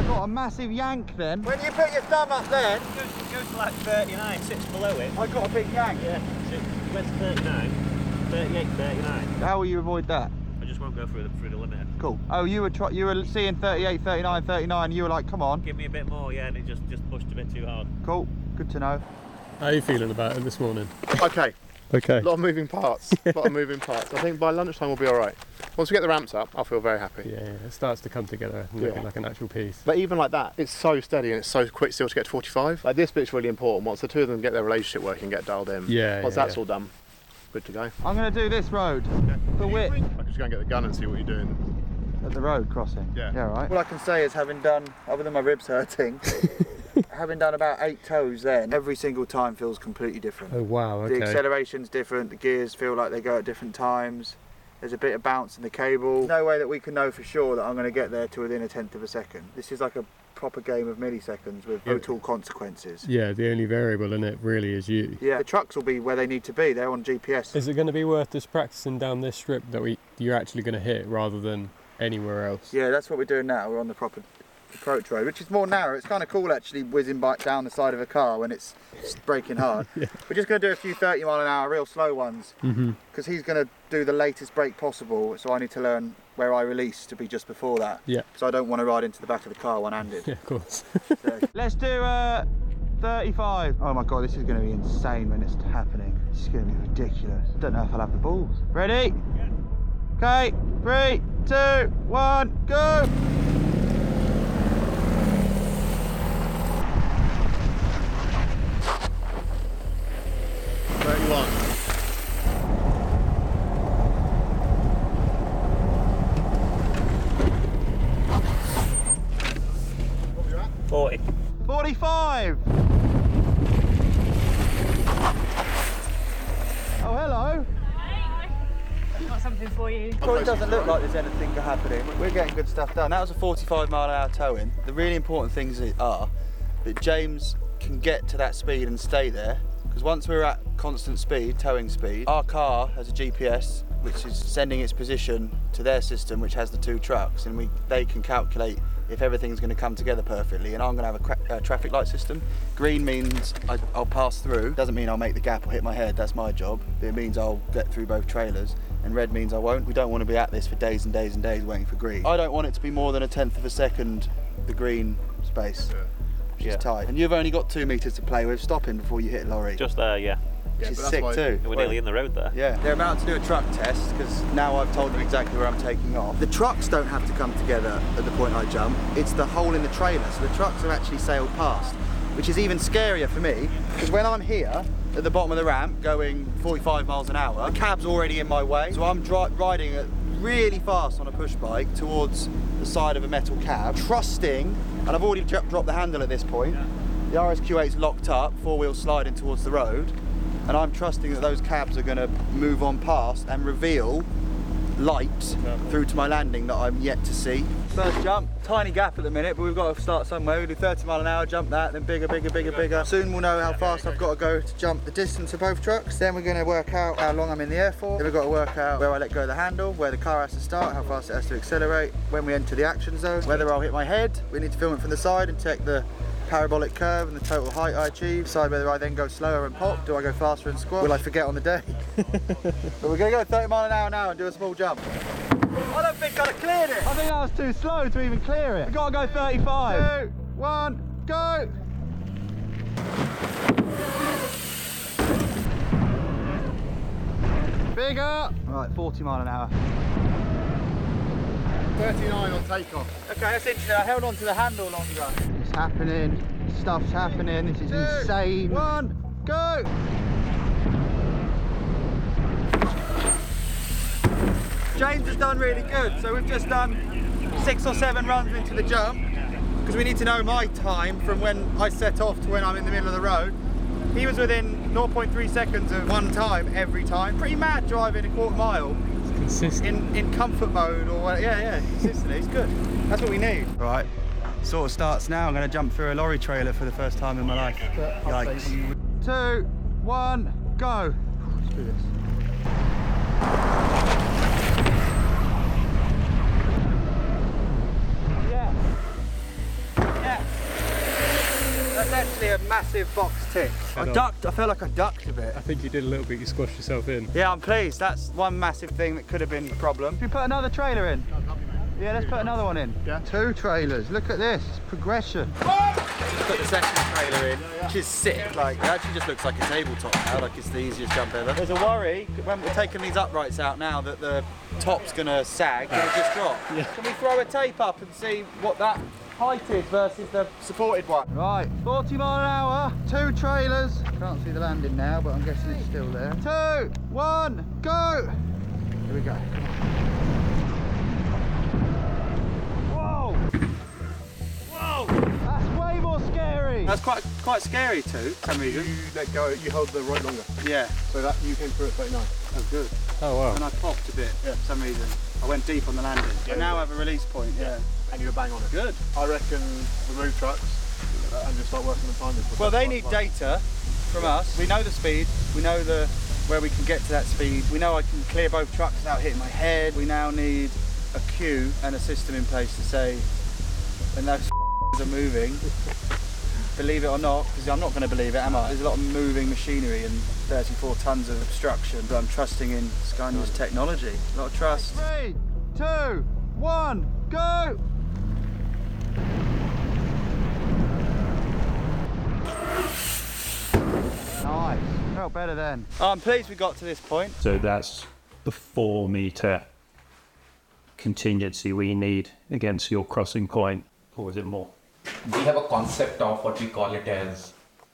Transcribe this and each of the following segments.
I got a massive yank then. When you put your thumb up then, It goes to like 39, sits below it. I got a big yank. Yeah, so it went to 39, 38, 39. How will you avoid that? I just won't go through the limiter. Cool. Oh, you were seeing 38, 39, 39. You were like, come on. Give me a bit more, yeah, and it just pushed a bit too hard. Cool. Good to know. How are you feeling about it this morning? okay. Okay. A lot of moving parts. A lot of moving parts. I think by lunchtime we'll be all right. Once we get the ramps up, I'll feel very happy. Yeah, it starts to come together and look like an actual piece. But even like that, it's so steady and it's so quick still to get to 45. Like this bit's really important. Once the two of them get their relationship working, get dialed in. Yeah. Once that's all done, good to go. I'm going to do this road for width. I can just go and get the gun and see what you're doing. At the road crossing? Yeah. Yeah, right. All I can say is having done, other than my ribs hurting, having done about 8 toes then, every single time feels completely different. Oh wow, okay. The acceleration's different, the gears feel like they go at different times. There's a bit of bounce in the cable. No way that we can know for sure that I'm going to get there to within a tenth of a second. This is like a proper game of milliseconds with total consequences. Yeah, the only variable in it really is you. Yeah, the trucks will be where they need to be. They're on GPS. Is it going to be worth us practicing down this strip that you're actually going to hit rather than anywhere else? Yeah, that's what we're doing now. We're on the proper approach road, which is more narrow. It's kind of cool actually whizzing back down the side of a car when it's braking hard. Yeah. We're just going to do a few 30-mile-an-hour real slow ones because he's going to do the latest brake possible, so I need to learn where I release to be just before that. Yeah. Because I don't want to ride into the back of the car one-handed. Yeah, of course. So. Let's do 35. Oh my god, this is going to be insane when it's happening. This is going to be ridiculous. I don't know if I'll have the balls. Ready? Okay, 3, 2, 1, go! What were you at? 40. 45! Oh, hello! I've got something for you. Probably doesn't look like there's anything happening. We're getting good stuff done. That was a 45-mile-an-hour tow-in. The really important things are that James can get to that speed and stay there, because once we're at constant speed, towing speed, our car has a GPS which is sending its position to their system, which has the 2 trucks, and they can calculate if everything's going to come together perfectly. And I'm going to have a traffic light system. Green means I'll pass through. Doesn't mean I'll make the gap or hit my head. That's my job. But it means I'll get through both trailers. And red means I won't. We don't want to be at this for days and days and days waiting for green. I don't want it to be more than a tenth of a second, the green space. Which is tight. And you've only got 2 meters to play with. Stopping before you hit lorry. Just there, yeah. Which is but that's sick why- too. We're nearly in the road there. Yeah, they're about to do a truck test because now I've told them exactly where I'm taking off. The trucks don't have to come together at the point I jump. It's the hole in the trailer. So the trucks have actually sailed past, which is even scarier for me because when I'm here at the bottom of the ramp going 45 miles an hour, the cab's already in my way. So I'm riding it really fast on a push bike towards the side of a metal cab, trusting, and I've already dropped the handle at this point. The RSQ8's locked up, 4-wheel sliding towards the road. And I'm trusting that those cabs are going to move on past and reveal light through to my landing that I'm yet to see. First jump, tiny gap at the minute, but we've got to start somewhere. We do 30 mile an hour, jump that, then bigger, bigger, bigger, bigger. Soon we'll know how fast I've got to go to jump the distance of both trucks. Then we're going to work out how long I'm in the air for. Then we've got to work out where I let go of the handle, where the car has to start, how fast it has to accelerate, when we enter the action zone, whether I'll hit my head. We need to film it from the side and check the parabolic curve and the total height I achieve. Decide whether I then go slower and pop. Do I go faster and squat? Will I forget on the day? But we're going to go 30 mile an hour now and do a small jump. I don't think I cleared it. I think that was too slow to even clear it. We've got to go 35. 2, 1, go! Bigger! Right, 40 mile an hour. 39 on takeoff. Okay, that's interesting. I held on to the handle longer. It's happening. Stuff's happening. This is insane. 1, go! James has done really good. So we've just done 6 or 7 runs into the jump because we need to know my time from when I set off to when I'm in the middle of the road. He was within 0.3 seconds of one time every time. Pretty mad driving a quarter mile. Consistent. In comfort mode or what? Yeah, consistently. It's good. That's what we need. Right, sort of starts now. I'm going to jump through a lorry trailer for the first time in my life. Yikes. 2, 1, go. Let's do this. Yeah. actually a massive box tick. I felt like I ducked a bit. I think you did a little bit, you squashed yourself in. Yeah, I'm pleased. That's one massive thing that could have been a problem. Should we put another trailer in? Yeah, let's put another one in. Yeah. 2 trailers. Look at this. Progression. Just put the second trailer in, which is sick. Like, it actually just looks like a tabletop now, like it's the easiest jump ever. There's a worry when we're taking these uprights out now that the top's gonna sag, it'll just drop. Yeah. Can we throw a tape up and see what that height is versus the supported one? Right, 40 mile an hour, 2 trailers. Can't see the landing now, but I'm guessing it's still there. 2, 1, go! Here we go. That's way more scary. That's quite scary too, for some reason. You let go, you hold the right longer. Yeah. So that you came through at 39. Oh, good. Oh wow. And I popped a bit for some reason. I went deep on the landing. Yeah, I now have a release point, yeah. And you were bang on it. Good. I reckon remove trucks and just start working on timers. Well, they need data from us. We know the speed, we know where we can get to that speed. We know I can clear both trucks without hitting my head. We now need a queue and a system in place to say, when those are moving, believe it or not, because I'm not going to believe it, am I? There's a lot of moving machinery and 34 tons of obstruction, but I'm trusting in Scania's technology. A lot of trust. 3, 2, 1, go! Nice. Felt better then. Oh, I'm pleased we got to this point. So that's the 4 metre contingency we need against your crossing point, or is it more? We have a concept of what we call it as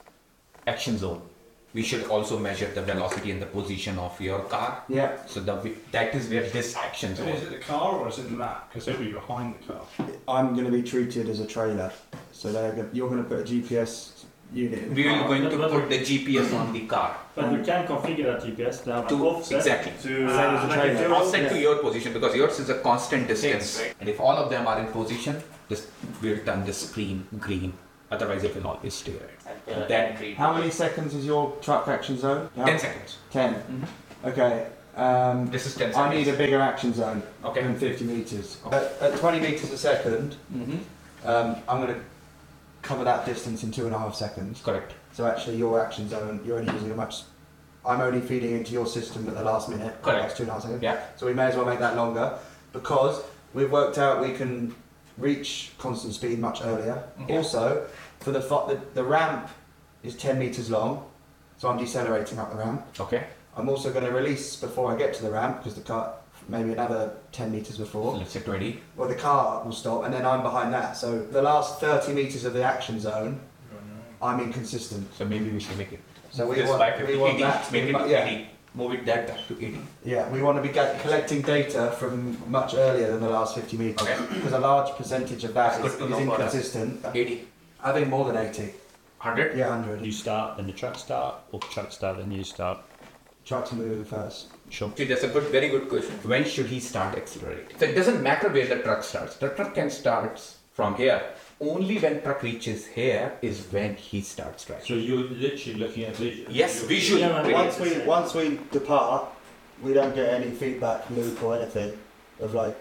action zone. We should also measure the velocity and the position of your car. Yeah. So that is where this action zone. Is it the car or is it the map? Because it'll be behind the car. I'm going to be treated as a trailer, so you're going to put a GPS unit in the We are car. going to put the GPS on the car. But we can configure that GPS to have To- an offset exactly. to Offset to your position, because yours is a constant distance. And if all of them are in position, we'll turn the screen green. Otherwise, it will always stay red. Then How many seconds is your truck action zone? 10 seconds. 10. Okay. This is 10 seconds. I need a bigger action zone Okay. than 50 metres. At 20 metres a second, I'm going to cover that distance in 2.5 seconds. Correct. So actually your action zone, you're only using I'm only feeding into your system at the last minute. Correct. That's 2.5 seconds. Yeah. So we may as well make that longer because we've worked out we can reach constant speed much earlier. Okay. Also, for the ramp is 10 metres long, so I'm decelerating up the ramp. Okay. I'm also going to release before I get to the ramp because the car, maybe another 10 metres before. So let's say 20. Well, the car will stop and then I'm behind that. So the last 30 metres of the action zone, I'm inconsistent. So maybe we should make it. So we this want, by 50, we want 80, that to make be, it to yeah. 80. Move it that back to 80. Yeah, we want to be collecting data from much earlier than the last 50 metres. Okay. Because a large percentage of that That's is good to know for us. inconsistent. 80. I think more than 80. 100? Yeah, 100. You start, then the truck start, or truck start, then you start. Trucks moving first. Sure. See, that's a very good question. When should he start accelerating? So it doesn't matter where the truck starts. The truck can start from here. Only when truck reaches here is when he starts driving. So you're literally looking at visual. Yes, visually. Once we depart, we don't get any feedback loop or anything of like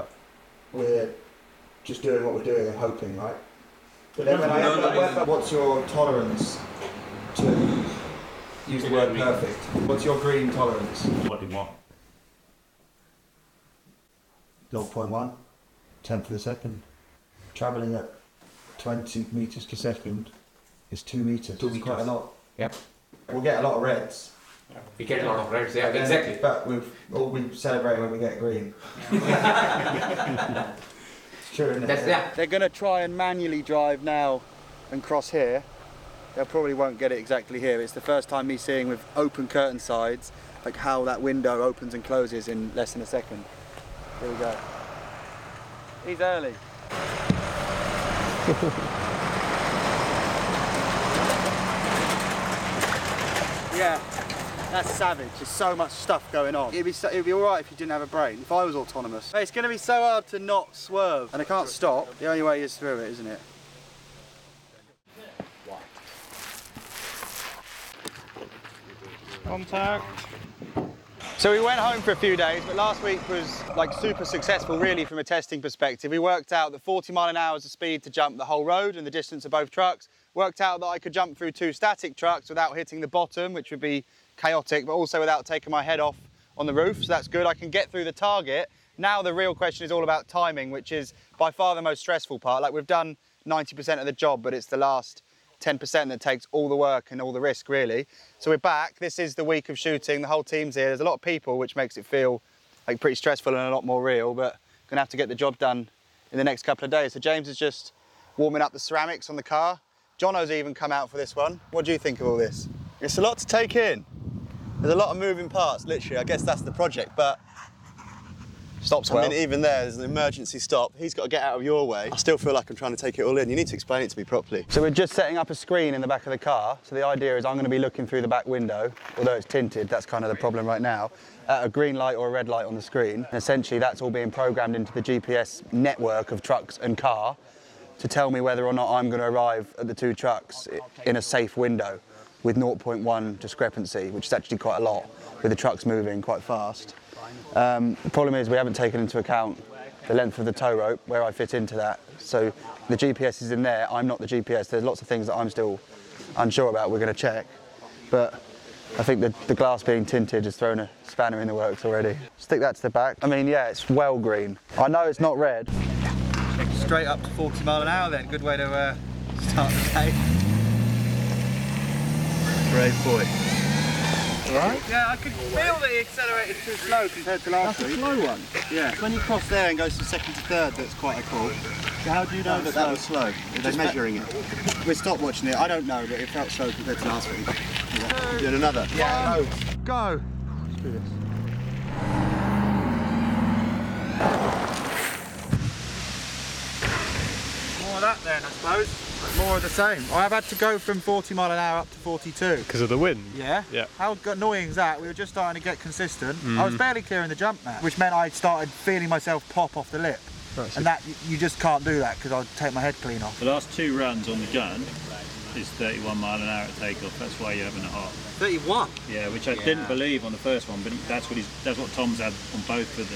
we're just doing what we're doing and hoping, right? But then when what's your tolerance to use the word perfect? What's your green tolerance? What do you want? 0.1, 10th of a second. Travelling at 20 metres per second is 2 metres. 2 It's quite a metres. lot. Yeah. We'll get a lot of reds. We get a lot of reds, yeah, But then- exactly. But we celebrate when we get green. It's true, isn't it? That's, yeah. They're going to try and manually drive now and cross here. They probably won't get it exactly here. It's the first time me seeing with open curtain sides, like how that window opens and closes in less than a second. Here we go. He's early. Yeah, that's savage. There's so much stuff going on. It'd be all right if you didn't have a brain, if I was autonomous. It's going to be so hard to not swerve, and I can't stop. The only way is through it, isn't it? Contact. So we went home for a few days, but last week was like super successful really from a testing perspective. We worked out that 40 mile an hour is the speed to jump the whole road and the distance of both trucks. worked out that I could jump through 2 static trucks without hitting the bottom, which would be chaotic, but also without taking my head off on the roof, so that's good. I can get through the target. Now the real question is all about timing, which is by far the most stressful part. Like, we've done 90% of the job, but it's the last 10% that takes all the work and all the risk, really. So we're back. This is the week of shooting. The whole team's here. There's a lot of people, which makes it feel like pretty stressful and a lot more real, but gonna have to get the job done in the next couple of days. So James is just warming up the ceramics on the car. Jono's even come out for this one. What do you think of all this? It's a lot to take in. There's a lot of moving parts, literally. I guess that's the project, but stops well. I mean, even there's an emergency stop. He's got to get out of your way. I still feel like I'm trying to take it all in. You need to explain it to me properly. So we're just setting up a screen in the back of the car. So the idea is I'm going to be looking through the back window, although it's tinted, that's kind of the problem right now, at a green light or a red light on the screen. And essentially that's all being programmed into the GPS network of trucks and car to tell me whether or not I'm going to arrive at the 2 trucks in a safe window with 0.1 discrepancy, which is actually quite a lot, with the trucks moving quite fast. The problem is we haven't taken into account the length of the tow rope, where I fit into that. So the GPS is in there, I'm not the GPS. There's lots of things that I'm still unsure about, we're going to check. But I think the glass being tinted has thrown a spanner in the works already. Stick that to the back. I mean, yeah, it's well green. I know it's not red. Straight up to 40 mile an hour then, good way to start the day. Brave boy. Right? Yeah, I could feel that he accelerated too slow compared to last week. That's a slow one? Yeah. When you cross there and goes from 2nd to 3rd, that's quite a call. So how do you know that was slow? Are they measuring it? We're stopwatching it. I don't know, but it felt slow compared to last week. Yeah. Doing another? Yeah. Go! Let's do this. More of that then, I suppose. More of the same. I've had to go from 40 mile an hour up to 42. Because of the wind? Yeah. Yeah. How annoying is that? We were just starting to get consistent. I was barely clearing the jump now, which meant I started feeling myself pop off the lip. Right, so and that, you just can't do that because I'll take my head clean off. The last 2 runs on the gun is 31 mile an hour at takeoff. That's why you're having a hot. 31? Yeah, which I didn't believe on the first one, but that's what Tom's had on both of them.